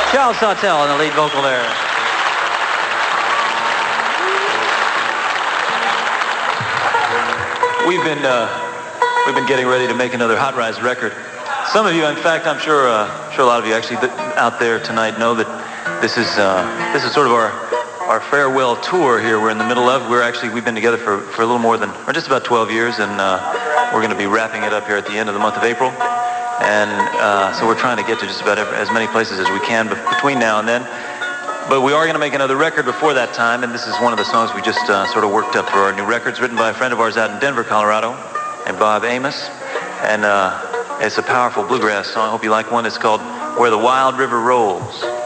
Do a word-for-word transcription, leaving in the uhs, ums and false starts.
Charles Sawtelle on the lead vocal there. We've been uh, we've been getting ready to make another Hot Rize record. Some of you, in fact, I'm sure uh, sure a lot of you actually th- out there tonight know that this is uh, this is sort of our our farewell tour here. We're in the middle of. We're actually we've been together for, for a little more than or just about twelve years, and uh, we're going to be wrapping it up here at the end of the month of April. And uh, so we're trying to get to just about every, as many places as we can between now and then. But we are going to make another record before that time, and this is one of the songs we just uh, sort of worked up for our new records, written by a friend of ours out in Denver, Colorado, and Bob Amos. And uh, it's a powerful bluegrass song. I hope you like one. It's called Where the Wild River Rolls.